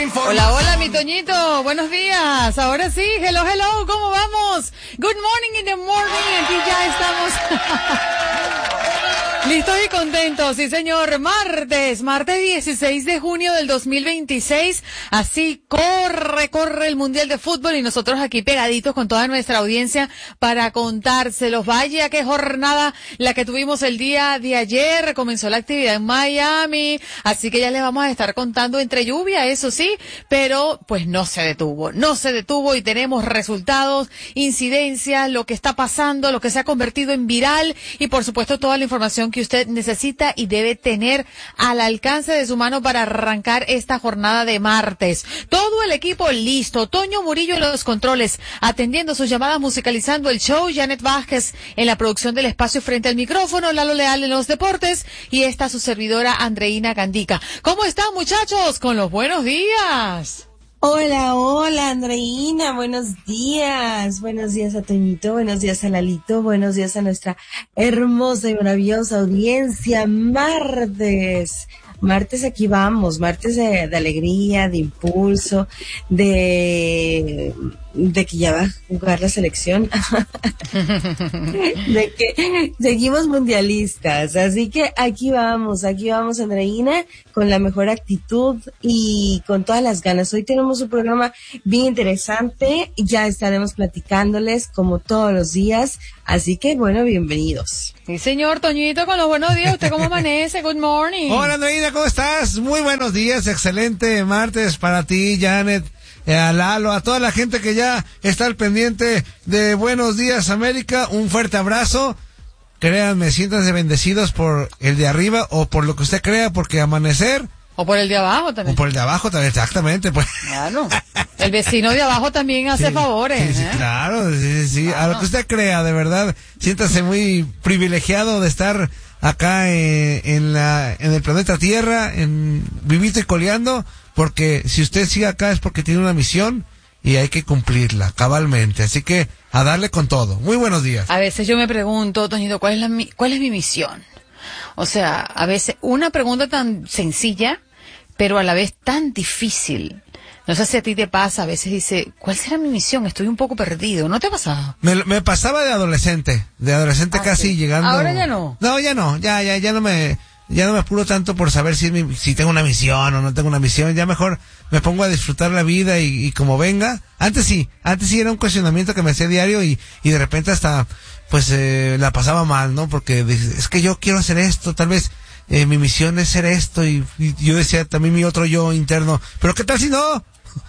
Hola, hola, mi Toñito, buenos días. Ahora sí, hello, hello, ¿cómo vamos? Good morning in the morning, aquí ya estamos. Listos y contentos, sí señor, martes 16 de junio del 2026, así corre el Mundial de Fútbol y nosotros aquí pegaditos con toda nuestra audiencia para contárselos. Vaya qué jornada la que tuvimos el día de ayer, comenzó la actividad en Miami, así que ya les vamos a estar contando entre lluvia, eso sí, pero pues no se detuvo y tenemos resultados, incidencias, lo que está pasando, lo que se ha convertido en viral y por supuesto toda la información que usted necesita y debe tener al alcance de su mano para arrancar esta jornada de martes. Todo el equipo listo, Toño Murillo en los controles, atendiendo sus llamadas, musicalizando el show, Janet Vázquez en la producción del espacio frente al micrófono, Lalo Leal en los deportes y esta su servidora Andreina Gandica. ¿Cómo están, muchachos? Con los buenos días. Hola, Andreina, buenos días a Toñito, buenos días a Lalito, buenos días a nuestra hermosa y maravillosa audiencia. Martes aquí vamos, martes de alegría, de impulso, de que ya va a jugar la selección, de que seguimos mundialistas, así que aquí vamos Andreina, con la mejor actitud y con todas las ganas. Hoy tenemos un programa bien interesante, ya estaremos platicándoles como todos los días, así que bueno, bienvenidos. Sí señor, Toñito, con los buenos días, ¿usted cómo amanece? Good morning. Hola Andreina, ¿cómo estás? Muy buenos días, excelente martes para ti, Janet, a Lalo, a toda la gente que ya está al pendiente de Buenos Días América, un fuerte abrazo. Créanme, siéntanse bendecidos por el de arriba o por lo que usted crea, porque amanecer... O por el de abajo también. O por el de abajo también, exactamente. Pues. Claro, el vecino de abajo también hace sí, favores. Sí, claro, sí. A lo que usted crea, de verdad, siéntase muy privilegiado de estar acá en el planeta Tierra, vivito y coleando, porque si usted sigue acá es porque tiene una misión y hay que cumplirla cabalmente, así que a darle con todo. Muy buenos días. A veces yo me pregunto, Toñito, ¿cuál es mi misión? O sea, a veces una pregunta tan sencilla, pero a la vez tan difícil. No sé si a ti te pasa, a veces dice, ¿cuál será mi misión? Estoy un poco perdido. ¿No te ha pasado? Me pasaba de adolescente casi sí. llegando. Ahora ya no. No, ya no me apuro tanto por saber si tengo una misión o no tengo una misión. Ya mejor me pongo a disfrutar la vida y como venga. Antes sí era un cuestionamiento que me hacía diario y de repente hasta pues la pasaba mal, ¿no? Porque es que yo quiero hacer esto, tal vez mi misión es ser esto y yo decía también mi otro yo interno, pero ¿qué tal si no?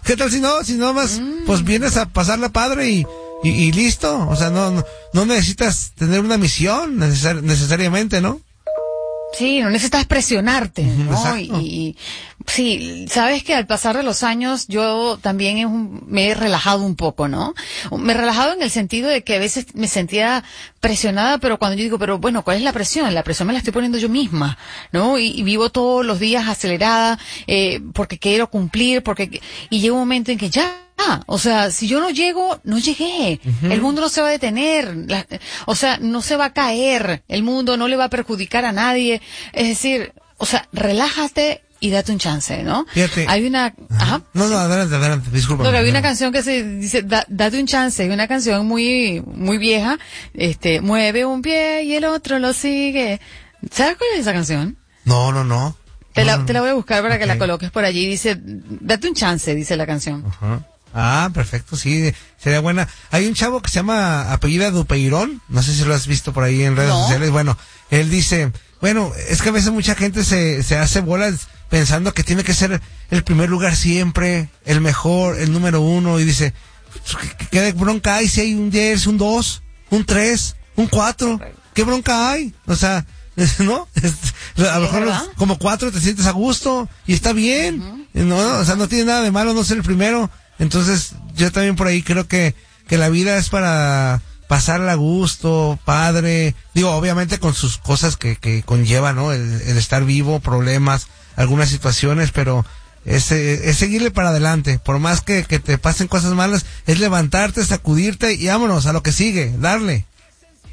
Si no más pues vienes a pasarla padre y listo, o sea, no necesitas tener una misión necesariamente, ¿no? Sí, no necesitas presionarte, ¿no? Exacto. Y sí, sabes que al pasar de los años yo también me he relajado un poco, ¿no? Me he relajado en el sentido de que a veces me sentía presionada, pero cuando yo digo, pero bueno, ¿cuál es la presión? La presión me la estoy poniendo yo misma, ¿no? Y vivo todos los días acelerada, porque quiero cumplir, y llega un momento en que ya, o sea, si yo no llego, no llegué. El mundo no se va a detener. O sea, no se va a caer. El mundo no le va a perjudicar a nadie. Es decir, o sea, relájate y date un chance, ¿no? Fíjate. Hay una... Ajá. No, adelante, disculpa. Porque había una canción que se dice, date un chance. Hay una canción muy vieja. Mueve un pie y el otro lo sigue. ¿Sabes cuál es esa canción? No. Te la voy a buscar para que la coloques por allí. Dice, date un chance, dice la canción. Ajá. Ah, perfecto, sí, sería buena. Hay un chavo que se llama apellida Dupeirón, no sé si lo has visto por ahí en redes sociales. Bueno, él dice, es que a veces mucha gente se hace bolas pensando que tiene que ser el primer lugar siempre, el mejor, el número uno, y dice, ¿qué bronca hay si hay un 10, un 2, un 3, un 4? ¿Qué bronca hay? O sea, ¿no? A lo mejor como 4 te sientes a gusto y está bien, ¿no? O sea, no tiene nada de malo no ser el primero. Entonces, yo también por ahí creo que la vida es para pasarla a gusto, padre. Digo, obviamente con sus cosas que conlleva, ¿no? El estar vivo, problemas, algunas situaciones, pero es seguirle para adelante. Por más que te pasen cosas malas, es levantarte, sacudirte y vámonos a lo que sigue, darle.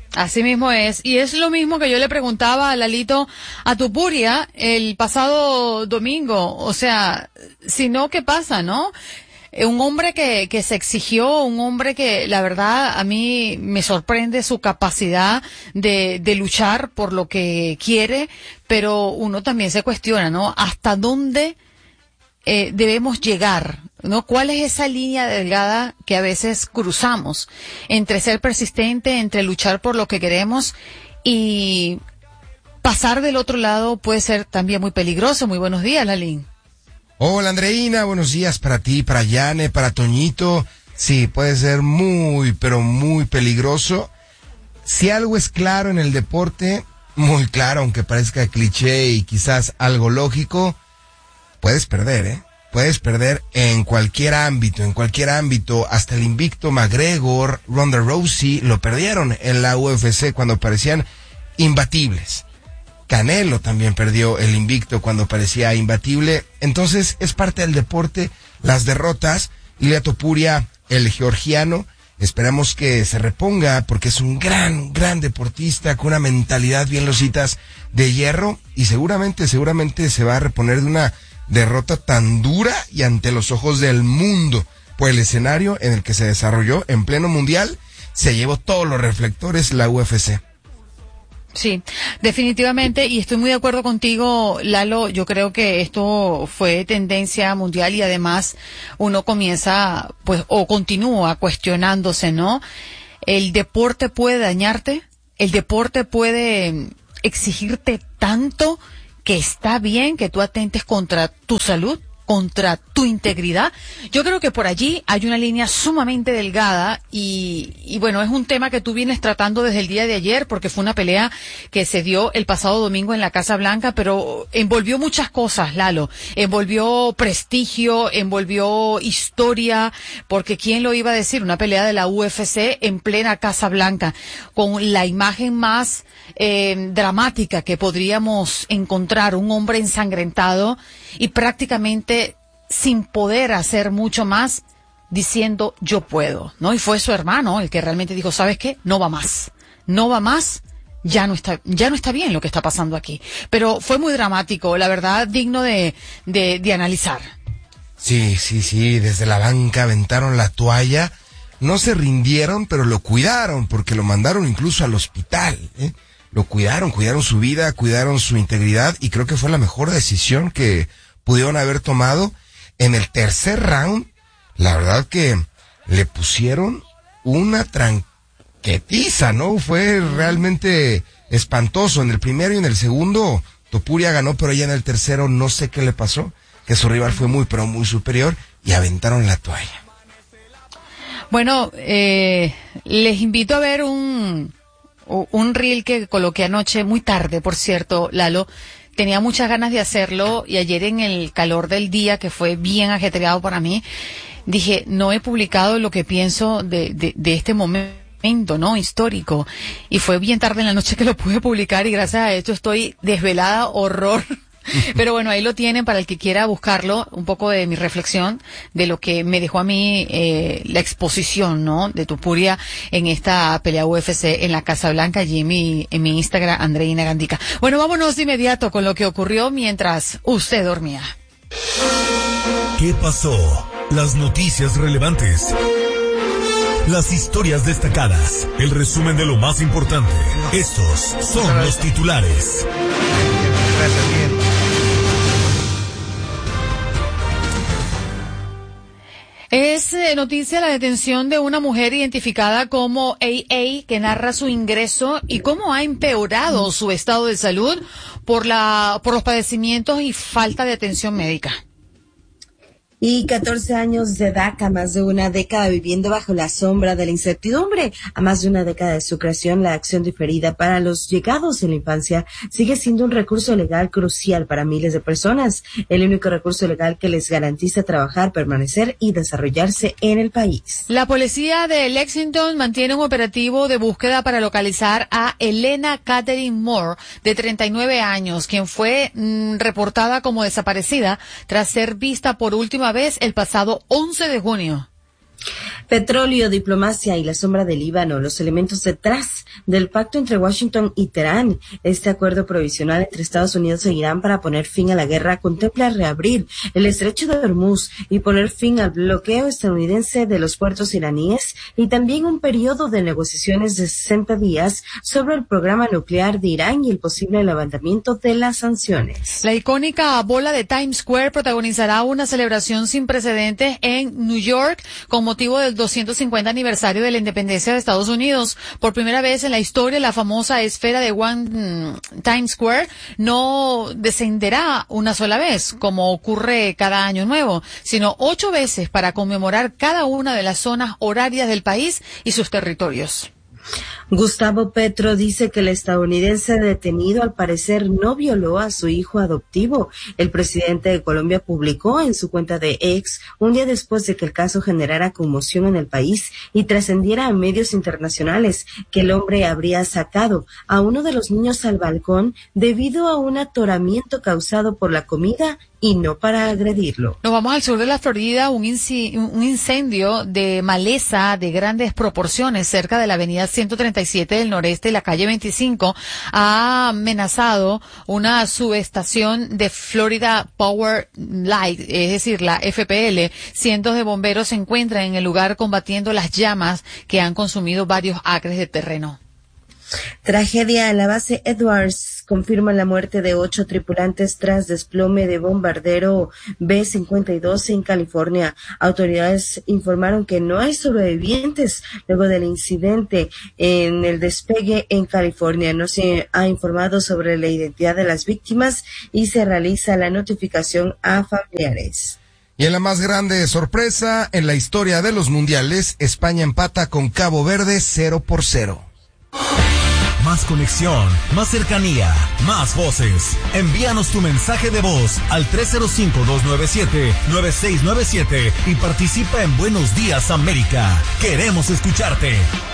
Así mismo es. Y es lo mismo que yo le preguntaba a Lalito a Tupuria el pasado domingo. O sea, si no, ¿qué pasa, no? Un hombre que se exigió, un hombre que la verdad a mí me sorprende su capacidad de luchar por lo que quiere, pero uno también se cuestiona, ¿no? ¿Hasta dónde debemos llegar? ¿No? ¿Cuál es esa línea delgada que a veces cruzamos entre ser persistente, entre luchar por lo que queremos y pasar del otro lado puede ser también muy peligroso? Muy buenos días, Lalín. Hola, Andreina, buenos días para ti, para Yane, para Toñito. Sí, puede ser muy, pero muy peligroso. Si algo es claro en el deporte, muy claro, aunque parezca cliché y quizás algo lógico, puedes perder, ¿eh? Puedes perder en cualquier ámbito, hasta el invicto McGregor, Ronda Rousey, lo perdieron en la UFC cuando parecían imbatibles. Canelo también perdió el invicto cuando parecía imbatible. Entonces, es parte del deporte, las derrotas. Ilia Topuria, el georgiano, esperamos que se reponga porque es un gran deportista con una mentalidad bien lositas de hierro y seguramente se va a reponer de una derrota tan dura y ante los ojos del mundo, por el escenario en el que se desarrolló en pleno mundial, se llevó todos los reflectores la UFC. Sí, definitivamente, y estoy muy de acuerdo contigo, Lalo. Yo creo que esto fue tendencia mundial y además uno comienza, pues, o continúa cuestionándose, ¿no? El deporte puede dañarte, el deporte puede exigirte tanto que está bien que tú atentes contra tu salud, contra tu integridad. Yo creo que por allí hay una línea sumamente delgada y bueno, es un tema que tú vienes tratando desde el día de ayer porque fue una pelea que se dio el pasado domingo en la Casa Blanca, pero envolvió muchas cosas, Lalo. Envolvió prestigio, envolvió historia, porque ¿quién lo iba a decir? Una pelea de la UFC en plena Casa Blanca, con la imagen más dramática que podríamos encontrar, un hombre ensangrentado y prácticamente sin poder hacer mucho más, diciendo yo puedo, ¿no? Y fue su hermano el que realmente dijo, ¿sabes qué? No va más, ya no está bien lo que está pasando aquí. Pero fue muy dramático, la verdad, digno de analizar. Sí, desde la banca aventaron la toalla, no se rindieron, pero lo cuidaron, porque lo mandaron incluso al hospital, ¿eh? Lo cuidaron su vida, cuidaron su integridad, y creo que fue la mejor decisión que pudieron haber tomado. En el tercer round, la verdad que le pusieron una tranquetiza, ¿no? Fue realmente espantoso. En el primero y en el segundo, Topuria ganó, pero ya en el tercero no sé qué le pasó, que su rival fue muy, pero muy superior, y aventaron la toalla. Bueno, les invito a ver un reel que coloqué anoche, muy tarde, por cierto, Lalo. Tenía muchas ganas de hacerlo y ayer en el calor del día, que fue bien ajetreado para mí, dije, no he publicado lo que pienso de este momento, ¿no? Histórico. Y fue bien tarde en la noche que lo pude publicar y gracias a esto estoy desvelada, horror. Pero bueno, ahí lo tienen para el que quiera buscarlo, un poco de mi reflexión de lo que me dejó a mí la exposición, ¿no? De Tupuria en esta pelea UFC en la Casa Blanca, allí en mi Instagram, Andreina Gandica. Bueno, vámonos de inmediato con lo que ocurrió mientras usted dormía. ¿Qué pasó? Las noticias relevantes. Las historias destacadas. El resumen de lo más importante. Estos son los titulares. Gracias, bien. Es noticia la detención de una mujer identificada como AA, que narra su ingreso y cómo ha empeorado su estado de salud por los padecimientos y falta de atención médica. Y 14 años de DACA, más de una década viviendo bajo la sombra de la incertidumbre. A más de una década de su creación, la acción diferida para los llegados en la infancia sigue siendo un recurso legal crucial para miles de personas. El único recurso legal que les garantiza trabajar, permanecer y desarrollarse en el país. La policía de Lexington mantiene un operativo de búsqueda para localizar a Elena Catherine Moore, de 39 años, quien fue reportada como desaparecida tras ser vista por última vez el pasado 11 de junio. Petróleo, diplomacia y la sombra del Líbano, los elementos detrás del pacto entre Washington y Teherán. Este acuerdo provisional entre Estados Unidos e Irán para poner fin a la guerra contempla reabrir el estrecho de Hormuz y poner fin al bloqueo estadounidense de los puertos iraníes y también un periodo de negociaciones de 60 días sobre el programa nuclear de Irán y el posible levantamiento de las sanciones. La icónica bola de Times Square protagonizará una celebración sin precedentes en New York con motivo del 250 aniversario de la independencia de Estados Unidos. Por primera vez en la historia, la famosa esfera de Times Square no descenderá una sola vez, como ocurre cada año nuevo, sino 8 veces para conmemorar cada una de las zonas horarias del país y sus territorios. Gustavo Petro dice que el estadounidense detenido al parecer no violó a su hijo adoptivo. El presidente de Colombia publicó en su cuenta de X, un día después de que el caso generara conmoción en el país y trascendiera a medios internacionales, que el hombre habría sacado a uno de los niños al balcón debido a un atoramiento causado por la comida y no para agredirlo. Nos vamos al sur de la Florida. Un incendio de maleza de grandes proporciones cerca de la avenida 137 del noreste y la calle 25 ha amenazado una subestación de Florida Power Light, es decir, la FPL. Cientos de bomberos se encuentran en el lugar combatiendo las llamas que han consumido varios acres de terreno. Tragedia en la base Edwards. Confirman la muerte de 8 tripulantes tras desplome de bombardero B-52 en California. Autoridades informaron que no hay sobrevivientes luego del incidente en el despegue en California. No se ha informado sobre la identidad de las víctimas y se realiza la notificación a familiares. Y en la más grande sorpresa en la historia de los mundiales, España empata con Cabo Verde 0-0. Más conexión, más cercanía, más voces. Envíanos tu mensaje de voz al 305-297-9697 y participa en Buenos Días América. Queremos escucharte.